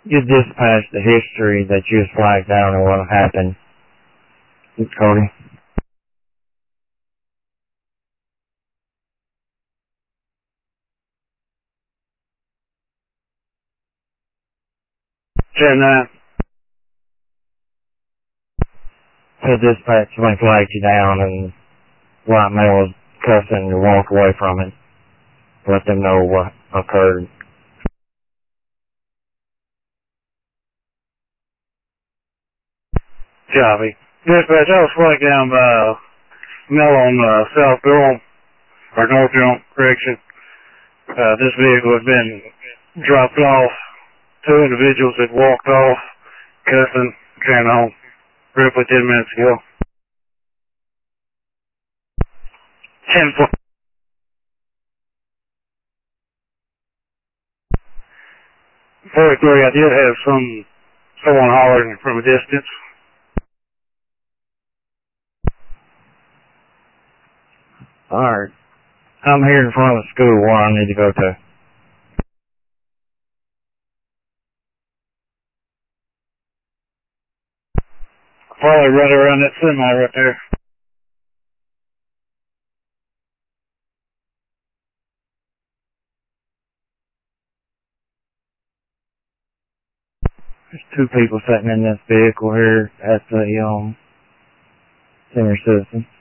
You dispatch the history that you just flagged down and what happened, Cody. 10-9. So dispatch somebody flagged you down and white male was cussing to walk away from it. Let them know what occurred. Copy. Dispatch, I was flagged down by male on South Durham, or North Durham, correction. This vehicle had been dropped off. 2 individuals had walked off, cussing, carrying on, roughly 10 minutes ago. 10-4. Very clear, I did have someone hollering from a distance. Alright. I'm here in front of the school where I need to go to. Probably right around that semi right there. There's 2 people sitting in this vehicle here at the senior citizen.